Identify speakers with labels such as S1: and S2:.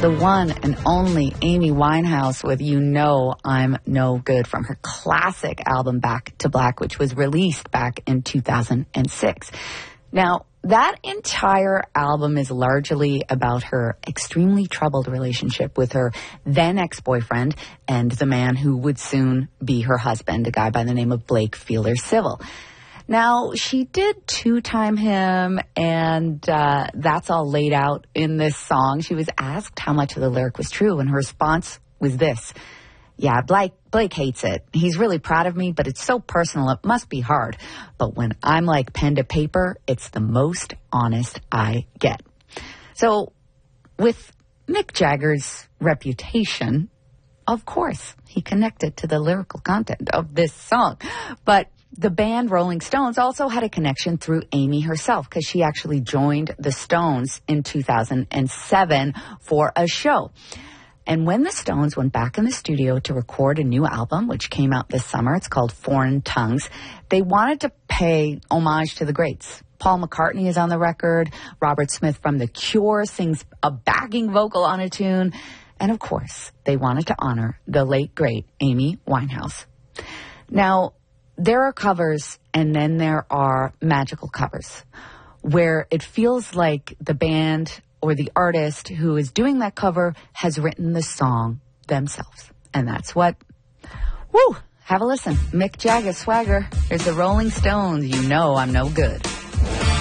S1: the one and only Amy Winehouse with You Know I'm No Good from her classic album Back to Black, which was released back in 2006. Now, that entire album is largely about her extremely troubled relationship with her then ex-boyfriend and the man who would soon be her husband, a guy by the name of Blake Fielder Civil. Now, she did two-time him, and that's all laid out in this song. She was asked how much of the lyric was true, and her response was this. Yeah, Blake hates it. He's really proud of me, but it's so personal, it must be hard. But when I'm like pen to paper, it's the most honest I get. So, with Mick Jagger's reputation, of course, he connected to the lyrical content of this song. But the band Rolling Stones also had a connection through Amy herself, because she actually joined the Stones in 2007 for a show. And when the Stones went back in the studio to record a new album, which came out this summer, it's called Foreign Tongues, they wanted to pay homage to the greats. Paul McCartney is on the record. Robert Smith from The Cure sings a backing vocal on a tune. And of course, they wanted to honor the late, great Amy Winehouse. Now, there are covers, and then there are magical covers, where it feels like the band or the artist who is doing that cover has written the song themselves. And that's what, have a listen. Mick Jagger, Swagger. Here's the Rolling Stones, You Know I'm No Good.